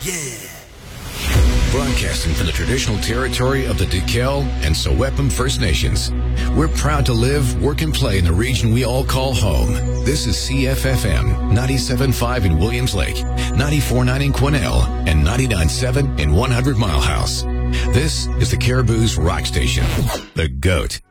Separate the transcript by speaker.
Speaker 1: Broadcasting from the traditional territory of the Duquel and Sewepum First Nations. We're proud to live, work, and play in the region we all call home. This is CFFM 97.5 in Williams Lake, 94.9 in Quesnel, and 99.7 in 100 Mile House. This is the Caribou's rock station, The GOAT.